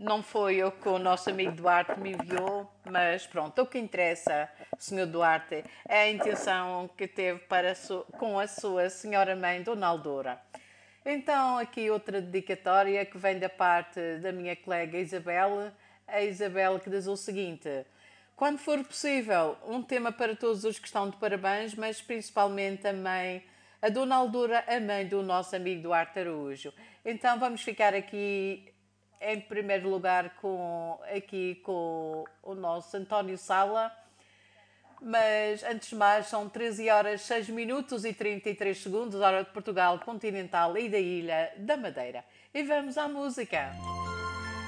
não foi o que o nosso amigo Duarte me enviou, mas pronto, o que interessa, Senhor Duarte, é a intenção que teve com a sua senhora mãe, Dona Aldora. Então, aqui outra dedicatória que vem da parte da minha colega Isabel, a Isabel que diz o seguinte: quando for possível, um tema para todos os que estão de parabéns, mas principalmente a mãe, a Dona Aldora, a mãe do nosso amigo Duarte Araújo. Então vamos ficar aqui em primeiro lugar com o nosso António Sala. Mas antes de mais, são 13 horas 6 minutos e 33 segundos, hora de Portugal continental e da Ilha da Madeira. E vamos à música.